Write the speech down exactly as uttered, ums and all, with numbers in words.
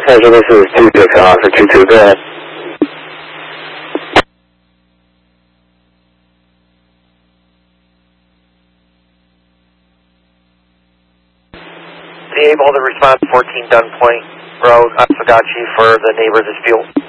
Roger, this is two six officer two two, go ahead. Be able to respond to fourteen Dunn Point Road, Osagachi for the neighbor dispute.